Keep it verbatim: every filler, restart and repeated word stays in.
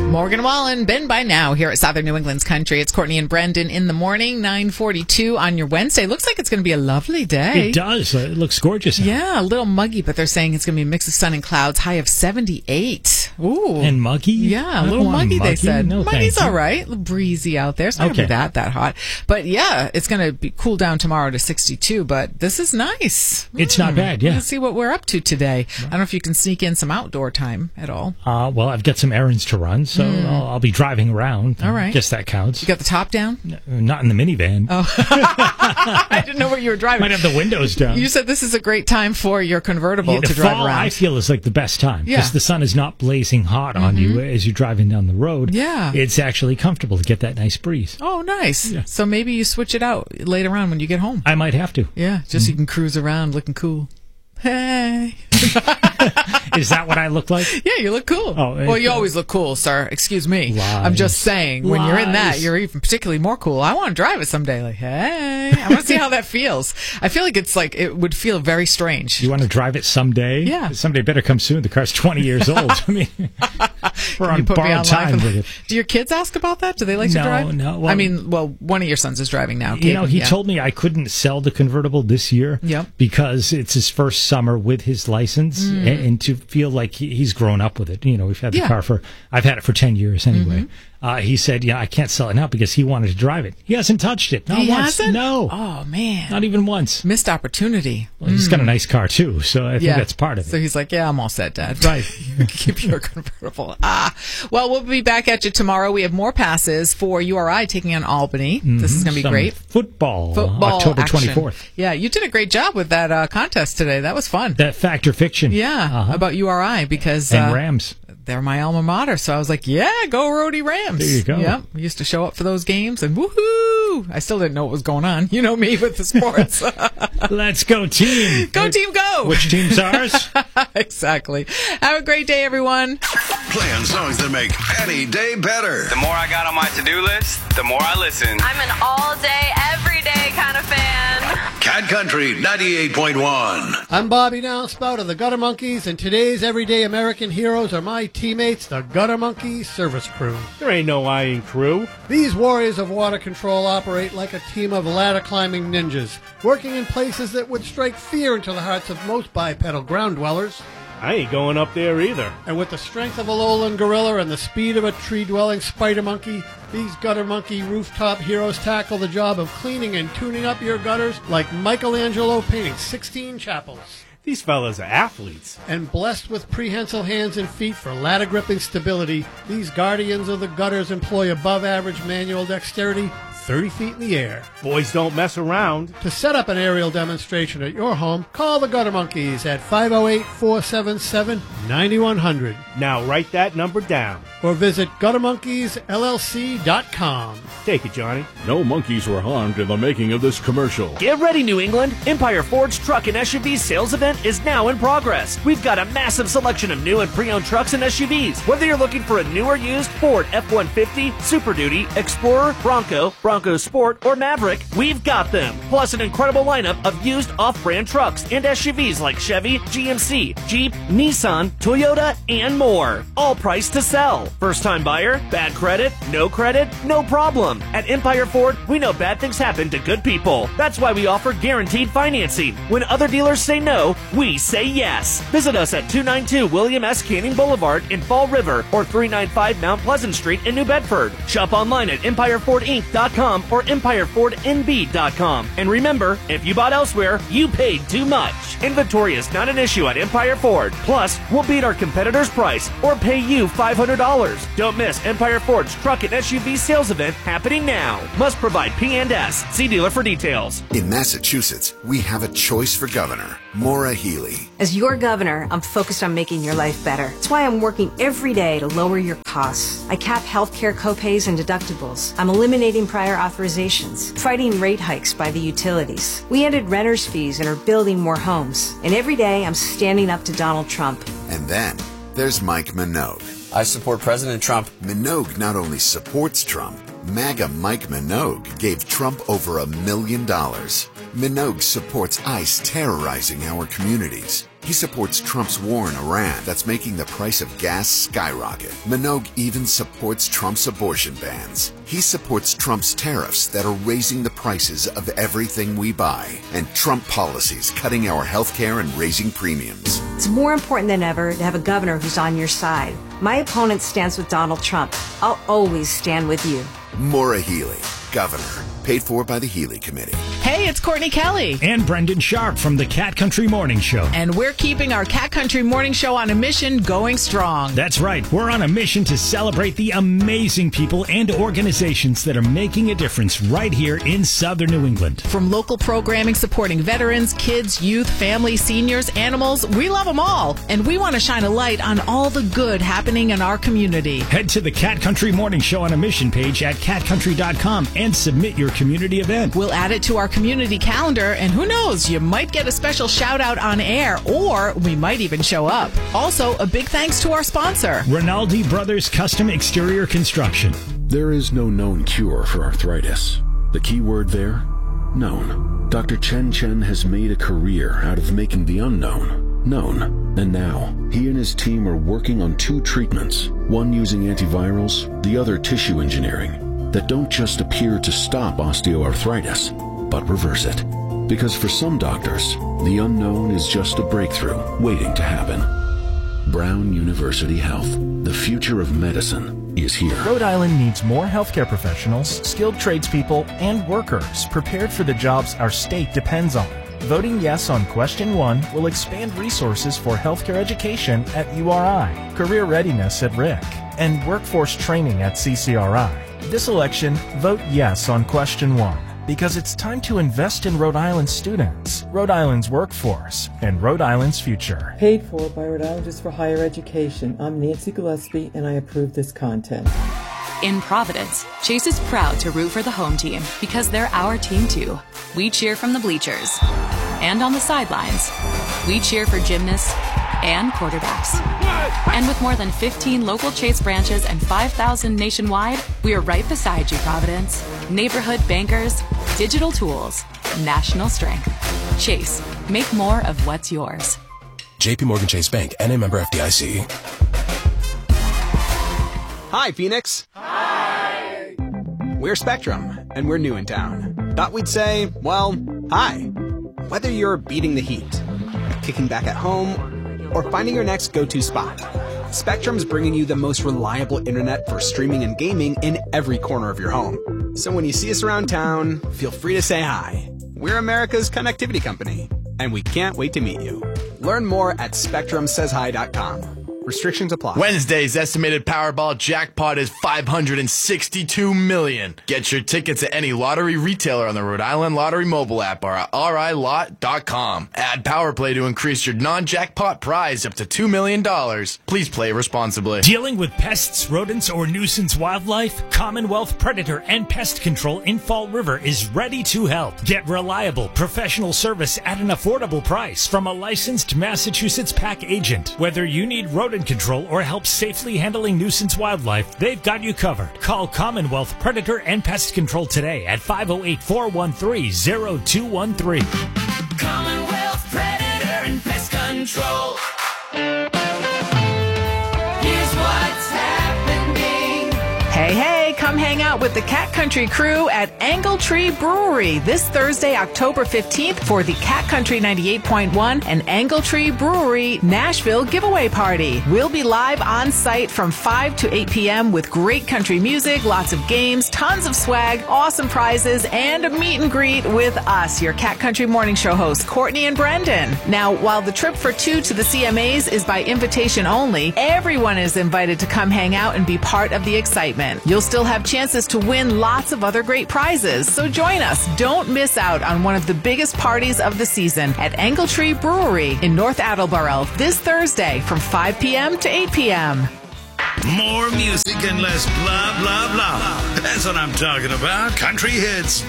Morgan Wallen, been by now here at Southern New England's Country. It's Courtney and Brendan in the morning, nine forty-two on your Wednesday. Looks like it's going to be a lovely day. It does. Uh, It looks gorgeous. Yeah, a little muggy, but they're saying it's going to be a mix of sun and clouds, high of seventy-eight. Ooh. And muggy? Yeah, a I don't little want muggy, they muggy. said. No, Muggy's thank you. all right. A little breezy out there. It's not going to Okay. be that, that hot. But yeah, it's going to be cool down tomorrow to sixty-two, but this is nice. It's not bad, yeah. Let's see what we're up to today. I don't know if you can sneak in some outdoor time at all. Uh, well, I've got some errands to run, so I'll, I'll be driving around. All right. Guess that counts. You got the top down? N- Not in the minivan. Oh. I didn't know where you were driving. Might have the windows down. You said this is a great time for your convertible Yeah, to drive fall, around. I feel, is like the best time because Yeah. Mm-hmm. the sun is not blazing hot on you as you're driving down the road. Yeah. It's actually comfortable to get that nice breeze. Oh, nice. Yeah. So maybe you switch it out later on when you get home. I might have to. Yeah, just so you can cruise around looking cool. Hey. Is that what I look like? Yeah, you look cool. Oh, well, you uh, always look cool, sir. Excuse me. Lies. I'm just saying, when you're in that, Lies. you're even particularly more cool. I want to drive it someday. Like, hey, I want to see how that feels. I feel like it's like, it would feel very strange. You want to drive it someday? Yeah. Someday better come soon. The car's twenty years old. I mean, we're You on put me borrowed on time live. with it. Do your kids ask about that? Do they like to No, drive? no, well- I mean, well, one of your sons is driving now. You know, Caden, he yeah. told me I couldn't sell the convertible this year Yep. because it's his first summer with his license, Mm. and, and to feel like he, he's grown up with it. You know, we've had the Yeah. Mm-hmm. car for, I've had it for ten years anyway. Uh, he said, yeah, I can't sell it now because he wanted to drive it. He hasn't touched it. Not He once. hasn't? No. Oh, man. Not even once. Missed opportunity. Well, he's got a nice car too, so I think Yeah. that's part of it. So he's like, yeah, I'm all set, Dad. Right. Keep your convertible. Ah. Well, we'll be back at you tomorrow. We have more passes for U R I taking on Albany. This is going to be Some great. Football, Football October action. twenty-fourth. Yeah, you did a great job with that uh, contest today. That was fun. That fact or fiction. yeah, Uh-huh. about U R I because And uh, Rams. they're my alma mater. So I was like, yeah, go Rhody Rams. There you go. Yep. We used to show up for those games and woohoo. I still didn't know what was going on. You know me with the sports. Let's go team. Go team go. Which team's ours? Exactly. Have a great day, everyone. Playing songs that make any day better. The more I got on my to-do list, the more I listen. I'm an all-day, everyday kind of fan. Cat Country ninety-eight point one. I'm Bobby Downspout of the Gutter Monkeys, and today's everyday American heroes are my teammates, the Gutter Monkeys Service Crew. There ain't no I in crew. These warriors of water control operate like a team of ladder-climbing ninjas, working in places that would strike fear into the hearts of most bipedal ground dwellers. I ain't going up there either. And with the strength of a lowland gorilla and the speed of a tree-dwelling spider monkey, these gutter monkey rooftop heroes tackle the job of cleaning and tuning up your gutters like Michelangelo painting sixteen chapels. These fellas are athletes. And blessed with prehensile hands and feet for ladder gripping stability, these guardians of the gutters employ above-average manual dexterity thirty feet in the air. Boys don't mess around. To set up an aerial demonstration at your home, call the Gutter Monkeys at five oh eight, four seven seven, nine one zero zero Now write that number down. or visit gutter monkeys L L C dot com. Take it, Johnny. No monkeys were harmed in the making of this commercial. Get ready, New England! Empire Ford's Truck and S U V sales event is now in progress. We've got a massive selection of new and pre-owned trucks and S U Vs. Whether you're looking for a new or used Ford F one fifty, Super Duty, Explorer, Bronco, Bronco Sport, or Maverick, we've got them. Plus an incredible lineup of used off-brand trucks and S U Vs like Chevy, G M C, Jeep, Nissan, Toyota, and more. All priced to sell. First-time buyer? Bad credit? No credit? No problem. At Empire Ford, we know bad things happen to good people. That's why we offer guaranteed financing. When other dealers say no, we say yes. Visit us at two ninety-two William S. Canning Boulevard in Fall River or three ninety-five Mount Pleasant Street in New Bedford. Shop online at empire ford inc dot com or empire ford n b dot com. And remember, if you bought elsewhere, you paid too much. Inventory is not an issue at Empire Ford. Plus, we'll beat our competitor's price or pay you five hundred dollars. Don't miss Empire Ford's truck and S U V sales event happening now. Must provide P and S. See dealer for details. In Massachusetts, we have a choice for governor, Maura Healey. As your governor, I'm focused on making your life better. That's why I'm working every day to lower your costs. I cap healthcare copays and deductibles. I'm eliminating prior authorizations, fighting rate hikes by the utilities. We ended renters' fees and are building more homes. And every day, I'm standing up to Donald Trump. And then there's Mike Minogue. I support President Trump. Minogue not only supports Trump, MAGA Mike Minogue gave Trump over a million dollars. Minogue supports ICE terrorizing our communities. He supports Trump's war in Iran that's making the price of gas skyrocket. Minogue even supports Trump's abortion bans. He supports Trump's tariffs that are raising the prices of everything we buy, and Trump policies cutting our health care and raising premiums. It's more important than ever to have a governor who's on your side. My opponent stands with Donald Trump. I'll always stand with you. Maura Healey, Governor, paid for by the Healey Committee. Hey, it's Courtney Kelly. And Brendan Sharp from the Cat Country Morning Show. And we're keeping our Cat Country Morning Show on a mission going strong. That's right. We're on a mission to celebrate the amazing people and organizations that are making a difference right here in Southern New England. From local programming supporting veterans, kids, youth, families, seniors, animals, we love them all. And we want to shine a light on all the good happening in our community. Head to the Cat Country Morning Show on a mission page at cat country dot com and submit your community event. We'll add it to our community calendar, and who knows, you might get a special shout out on air, or we might even show up. Also, a big thanks to our sponsor, Rinaldi Brothers Custom Exterior Construction. There is no known cure for arthritis. The key word there? Known. Doctor Chen Chen has made a career out of making the unknown known. And now, he and his team are working on two treatments, one using antivirals, the other tissue engineering, that don't just appear to stop osteoarthritis, but reverse it. Because for some doctors, the unknown is just a breakthrough waiting to happen. Brown University Health. The future of medicine is here. Rhode Island needs more healthcare professionals, skilled tradespeople, and workers prepared for the jobs our state depends on. Voting yes on question one will expand resources for healthcare education at U R I, career readiness at R I C, and workforce training at C C R I. This election, vote yes on question one, because it's time to invest in Rhode Island students, Rhode Island's workforce, and Rhode Island's future. Paid for by Rhode Islanders for Higher Education. I'm Nancy Gillespie, and I approve this content. In Providence, Chase is proud to root for the home team because they're our team too. We cheer from the bleachers and on the sidelines. We cheer for gymnasts and quarterbacks. And with more than fifteen local Chase branches and five thousand nationwide, we are right beside you, Providence. Neighborhood bankers, digital tools, national strength. Chase, make more of what's yours. J P Morgan Chase Bank, N A member F D I C. Hi, Phoenix. Hi. We're Spectrum, and we're new in town. Thought we'd say, well, hi. Whether you're beating the heat, kicking back at home, or finding your next go-to spot, Spectrum's bringing you the most reliable internet for streaming and gaming in every corner of your home. So when you see us around town, feel free to say hi. We're America's connectivity company, and we can't wait to meet you. Learn more at spectrum says hi dot com. Restrictions apply. Wednesday's estimated Powerball jackpot is five hundred sixty-two million dollars. Get your tickets at any lottery retailer on the Rhode Island Lottery mobile app or at r i lot dot com. Add PowerPlay to increase your non-jackpot prize up to two million dollars. Please play responsibly. Dealing with pests, rodents, or nuisance wildlife? Commonwealth Predator and Pest Control in Fall River is ready to help. Get reliable, professional service at an affordable price from a licensed Massachusetts pack agent. Whether you need rodent control or help safely handling nuisance wildlife, they've got you covered. Call Commonwealth Predator and Pest Control today at five oh eight, four one three, oh two one three. Commonwealth Predator and Pest Control. Here's what's happening. Hey, hey, come hang out with the Cat Country crew at Angle Tree Brewery this Thursday, October fifteenth for the Cat Country ninety-eight point one and Angle Tree Brewery Nashville giveaway party. We'll be live on site from five to eight p.m. with great country music, lots of games, tons of swag, awesome prizes, and a meet and greet with us, your Cat Country Morning Show hosts, Courtney and Brendan. Now, while the trip for two to the C M As is by invitation only, everyone is invited to come hang out and be part of the excitement. You'll still have chances to win lots of other great prizes, so join us. Don't miss out on one of the biggest parties of the season at Angle Tree Brewery in North Attleboro this Thursday from five p.m. to eight p.m. More music and less blah, blah, blah. That's what I'm talking about. Country hits.